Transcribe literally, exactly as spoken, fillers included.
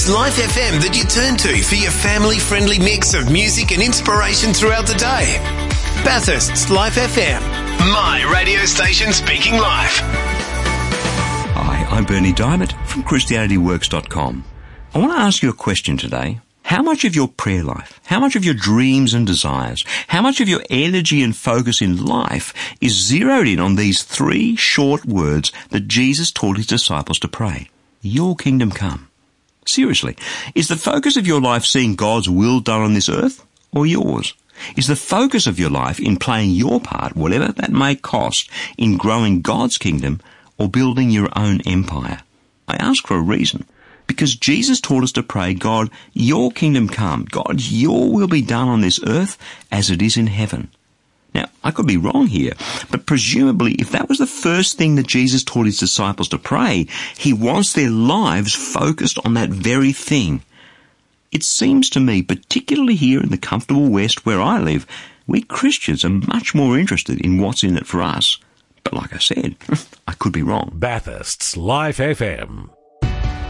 It's Life F M that you turn to for your family-friendly mix of music and inspiration throughout the day. Bathurst's Life F M, my radio station speaking life. Hi, I'm Bernie Diamond from Christianity Works dot com. I want to ask you a question today. How much of your prayer life, how much of your dreams and desires, how much of your energy and focus in life is zeroed in on these three short words that Jesus taught his disciples to pray? Your kingdom come. Seriously, is the focus of your life seeing God's will done on this earth or yours? Is the focus of your life in playing your part, whatever that may cost, in growing God's kingdom or building your own empire? I ask for a reason. Because Jesus taught us to pray, God, your kingdom come. God, your will be done on this earth as it is in heaven. Now, I could be wrong here, but presumably if that was the first thing that Jesus taught his disciples to pray, he wants their lives focused on that very thing. It seems to me, particularly here in the comfortable West where I live, we Christians are much more interested in what's in it for us. But like I said, I could be wrong. Bathurst's Life F M.